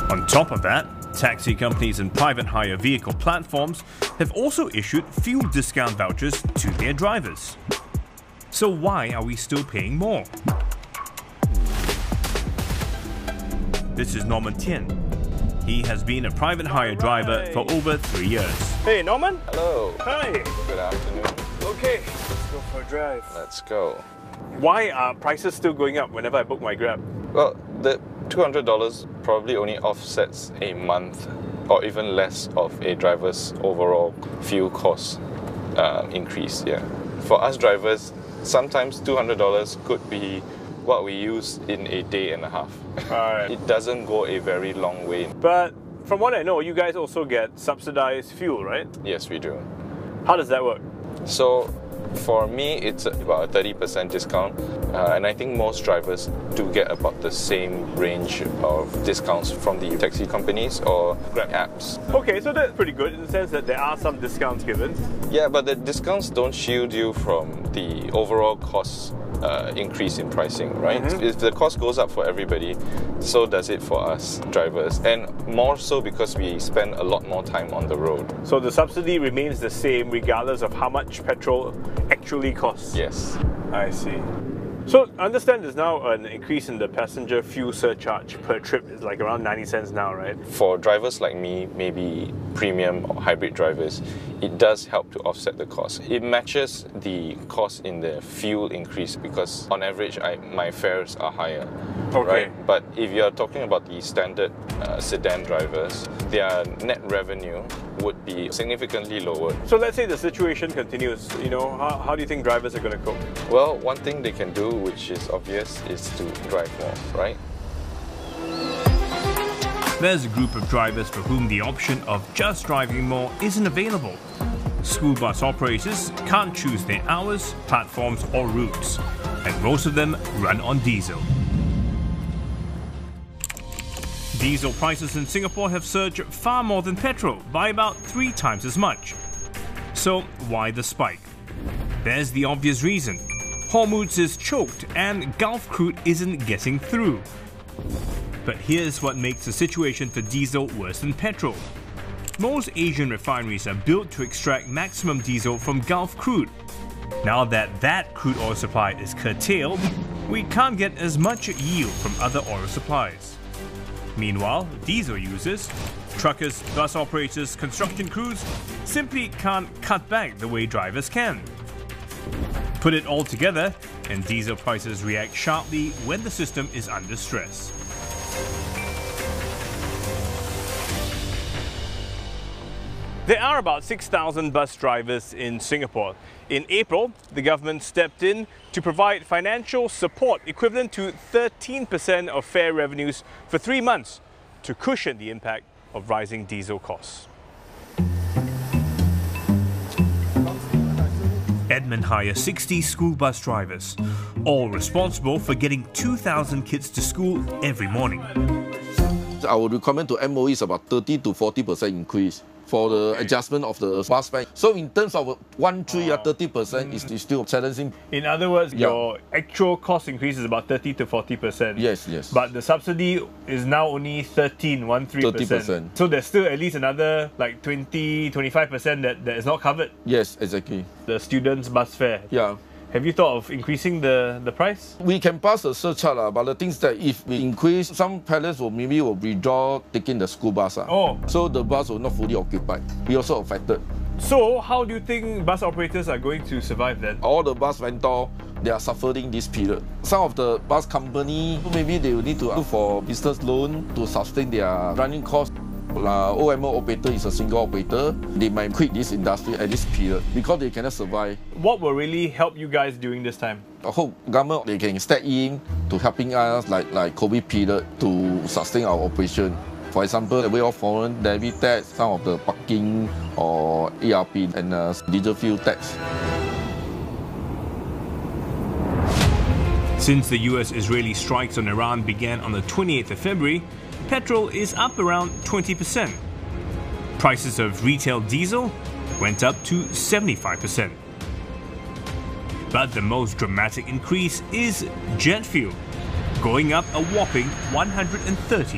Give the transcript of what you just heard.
On top of that, taxi companies and private hire vehicle platforms have also issued fuel discount vouchers to their drivers. So why are we still paying more? This is Norman Tian. He has been a private hire driver for over 3 years. Hey, Norman. Hello. Hi. Good afternoon. Okay, let's go for a drive. Let's go. Why are prices still going up whenever I book my Grab? Well, the $200 probably only offsets a month or even less of a driver's overall fuel cost increase. Yeah. For us drivers, sometimes $200 could be what we use in a day and a half. Alright. It doesn't go a very long way. But from what I know, you guys also get subsidized fuel, right? Yes, we do. How does that work? So for me, it's about a 30% discount, and I think most drivers do get about the same range of discounts from the taxi companies or Grab apps. Okay, so that's pretty good in the sense that there are some discounts given. Yeah, but the discounts don't shield you from the overall cost increase in pricing, right? If the cost goes up for everybody, so does it for us drivers, and more so because we spend a lot more time on the road. So the subsidy remains the same regardless of how much petrol actually costs? Yes. I see. So I understand there's now an increase in the passenger fuel surcharge per trip. It's like around 90 cents now, right? For drivers like me, maybe premium or hybrid drivers, it does help to offset the cost. It matches the cost in the fuel increase because on average my fares are higher. Okay. Right? But if you're talking about the standard sedan drivers, their net revenue would be significantly lower. So let's say the situation continues, how do you think drivers are going to cope? Well, one thing they can do, which is obvious, is to drive more, right? There's a group of drivers for whom the option of just driving more isn't available. School bus operators can't choose their hours, platforms or routes, and most of them run on diesel. Diesel prices in Singapore have surged far more than petrol, by about 3 times as much. So why the spike? There's the obvious reason. Hormuz is choked and Gulf crude isn't getting through. But here's what makes the situation for diesel worse than petrol. Most Asian refineries are built to extract maximum diesel from Gulf crude. Now that crude oil supply is curtailed, we can't get as much yield from other oil supplies. Meanwhile, diesel users, truckers, bus operators, construction crews simply can't cut back the way drivers can. Put it all together, and diesel prices react sharply when the system is under stress. There are about 6,000 bus drivers in Singapore. In April, the government stepped in to provide financial support equivalent to 13% of fare revenues for 3 months to cushion the impact of rising diesel costs. Edmund hires 60 school bus drivers, all responsible for getting 2,000 kids to school every morning. Our requirement to MOE is about 30 to 40% increase for the adjustment of the bus fare. So in terms of 30% is still challenging. In other words, your actual cost increase is about 30 to 40%. Yes. But the subsidy is now only 13%. So there's still at least another like 20-25% that is not covered. Yes, exactly. The students' bus fare. Yeah. Have you thought of increasing the price? We can pass the surcharge, but the thing is that if we increase, some parents will withdraw taking the school bus. So the bus will not fully occupied. We also affected. So how do you think bus operators are going to survive then? All the bus vendors, they are suffering this period. Some of the bus company, maybe they will need to look for business loan to sustain their running costs. OMO operator is a single operator. They might quit this industry at this period because they cannot survive. What will really help you guys during this time? I hope government they can step in to helping us like COVID period to sustain our operation. For example, the way of foreign debit tax, some of the parking or ERP and diesel fuel tax. Since the US-Israeli strikes on Iran began on the 28th of February, petrol is up around 20%. Prices of retail diesel went up to 75%. But the most dramatic increase is jet fuel, going up a whopping 130%.